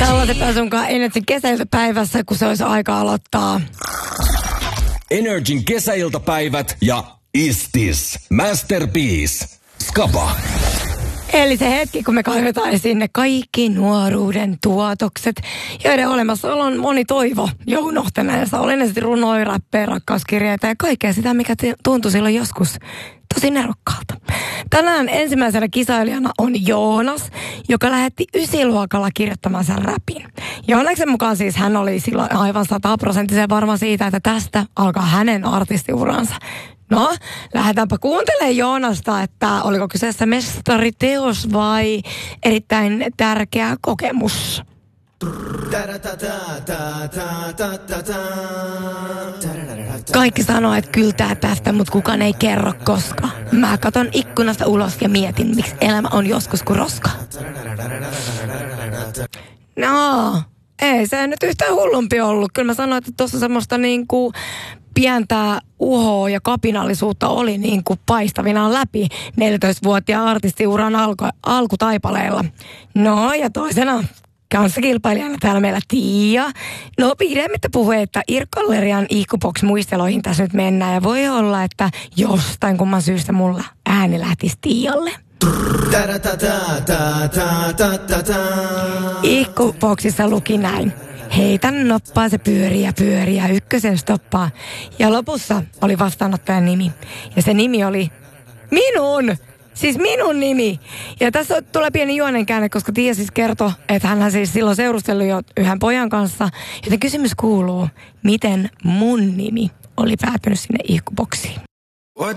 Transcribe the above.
Tällaiset sunkaan Energin kesäiltapäivässä, kun se olisi aika aloittaa. Energin kesäiltapäivät ja Istis Masterpiece Skaba. Eli se hetki, kun me kaivetaan sinne kaikki nuoruuden tuotokset, joiden olemassaolon moni toivo jo unohtaneessa. Oli ne sitten runoja, räppejä, rakkauskirjeitä ja kaikkea sitä, mikä tuntui silloin joskus tosi nerokkaalta. Tänään ensimmäisenä kisailijana on Joonas, joka lähetti 9-luokalla kirjoittamaan sen räpin. Joonaksen mukaan siis hän oli silloin aivan 100% varma siitä, että tästä alkaa hänen artistiuransa. No, lähdetäänpä kuuntelemaan Joonasta, että oliko kyseessä mestariteos vai erittäin tärkeä kokemus. Kaikki sanoo, että kyltää tästä, mutta kukaan ei kerro koska. Mä katon ikkunasta ulos ja mietin, miksi elämä on joskus kuin roska. No, ei se nyt yhtään hullumpi ollut. Kyllä mä sanoin, että tuossa semmoista niinku pientä uhoa ja kapinallisuutta oli niin kuin paistavinaan läpi 14-vuotiaan artistiuran alkutaipaleella. No ja toisena kanssakilpailijana täällä meillä Tiia. No pidemmittä puhui, että Irk-gallerian Iikkubox-muisteloihin tässä nyt mennään. Ja voi olla, että jostain kumman syystä mulla ääni lähtisi Tiialle. Iikkuboxissa luki näin. Heitän noppaa, se pyörii ja ykkösen stoppaa. Ja lopussa oli vastaanottajan nimi. Ja se nimi oli minun! Siis minun nimi. Ja tässä tulee pieni juonenkäänne, koska Tiia siis kertoi, että hän siis silloin seurustellut jo yhden pojan kanssa. Joten kysymys kuuluu, miten mun nimi oli päätynyt sinne Iikkuboksiin?